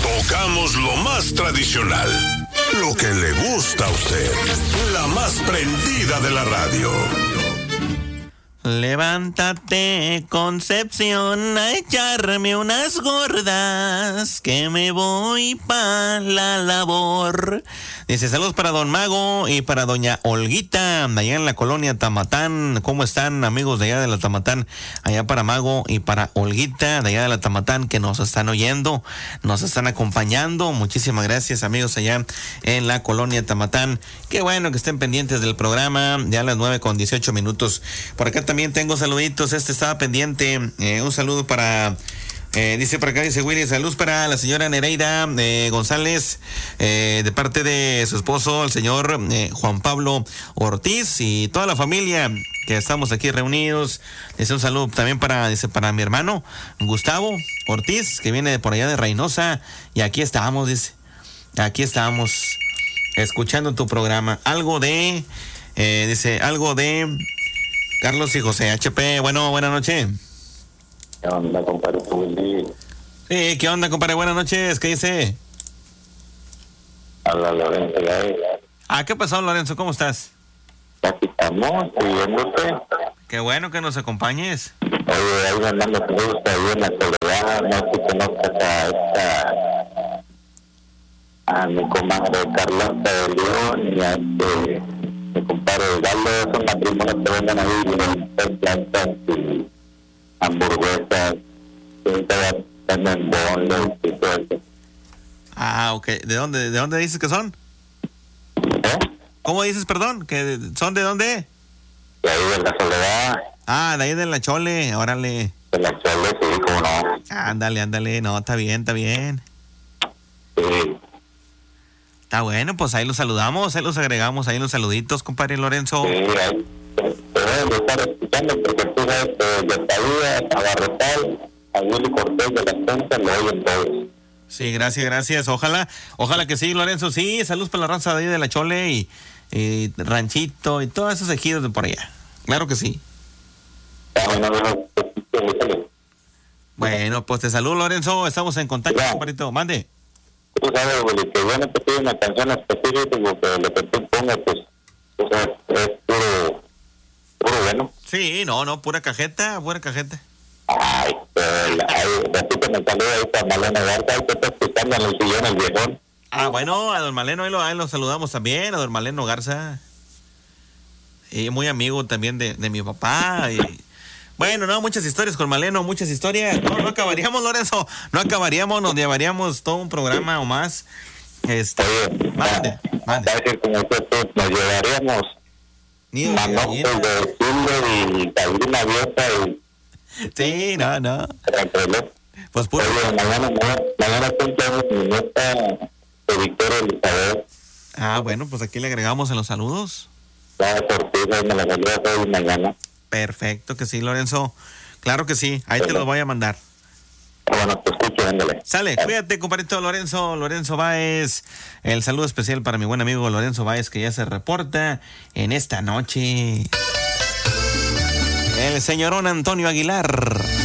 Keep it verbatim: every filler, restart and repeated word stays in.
Tocamos lo más tradicional, lo que le gusta a usted, la más prendida de la radio. Levántate, Concepción, a echarme unas gordas, que me voy pa' la labor. Dice, saludos para don Mago y para doña Olguita, allá en la colonia Tamatán. ¿Cómo están, amigos de allá de la Tamatán? Allá para Mago y para Olguita, de allá de la Tamatán, que nos están oyendo, nos están acompañando. Muchísimas gracias, amigos, allá en la colonia Tamatán. Qué bueno que estén pendientes del programa, ya a las nueve con dieciocho minutos. Por acá también tengo saluditos, este estaba pendiente. Eh, un saludo para... Eh, dice por acá, dice Willy, saludos para la señora Nereida eh, González, eh, de parte de su esposo, el señor eh, Juan Pablo Ortiz, y toda la familia que estamos aquí reunidos. Dice un saludo también para, dice, para mi hermano Gustavo Ortiz, que viene por allá de Reynosa, y aquí estamos, dice, aquí estamos escuchando tu programa. Algo de, eh, dice, algo de Carlos y José H P. Bueno, buenas noches. ¿Qué onda, compadre? Sí, ¿qué onda, compadre? Buenas noches, ¿qué dice? Habla Lorenzo Gael. Ah, ¿qué pasó, Lorenzo? ¿Cómo estás? Aquí estamos, siguiéndote. Qué bueno que nos acompañes. Oye, ahí mandando saludos ahí en la soledad. No sé si conozcas a esta... a mi comadre Carlota de León y a este... mi compadre Galo. Son matrimonios que venden ahí plantas y hamburguesas, venden bonles y todo eso. Ah, ok. ¿De dónde, de dónde dices que son? ¿Eh? ¿Cómo dices, perdón? ¿Que son de dónde? De ahí de la soledad. Ah, de ahí de la Chole, órale. De la Chole, sí, cómo no. Ándale, ándale, no, está bien, está bien. Sí. Está bueno, pues ahí los saludamos, ahí los agregamos, ahí los saluditos, compadre Lorenzo. Sí, ahí te deben de estar escuchando porque tú sabes que de Padilla a Barretal, a Willy Cortés de la Cuenca lo oyen todos. Sí, gracias, gracias. Ojalá, ojalá que sí, Lorenzo. Sí, saludos para la raza de ahí de la Chole y, y Ranchito y todos esos ejidos de por allá. Claro que sí. Bueno, pues te saludo, Lorenzo. Estamos en contacto, compadrito. Mande. Tú sabes, Willy, que yo no te pido una canción específica porque lo que tú pongas, pues, o sea, es puro, puro bueno. Sí, no, no, pura cajeta, pura cajeta. Ay, pero ratito me saluda ahí para Malena Garza, ahí te está escuchando en el sillón el viejón. Ah, bueno, a don Maleno, ahí lo, ahí lo saludamos también, a don Maleno Garza. Y muy amigo también de, de mi papá. Y bueno, no, muchas historias con Maleno, muchas historias. No, no acabaríamos, Lorenzo, no acabaríamos, nos llevaríamos todo un programa o más. Este, Oye, mande, mande. Va a decir como que pues, nos llevaríamos manotes de Chile y gallina abierta y... Sí, no, no. Pues puro. Oye, mañana, mañana, mañana cumpleaños mi nieta de Victoria Elizabeth. Ah, bueno, pues aquí le agregamos en los saludos. La sorpresa, me la saludas hoy mañana. Perfecto, que sí, Lorenzo. Claro que sí, ahí te los voy a mandar. Bueno, te escucho, ándale. Sale, cuídate, compadrito Lorenzo, Lorenzo Báez. El saludo especial para mi buen amigo Lorenzo Báez, que ya se reporta en esta noche. El señorón Antonio Aguilar.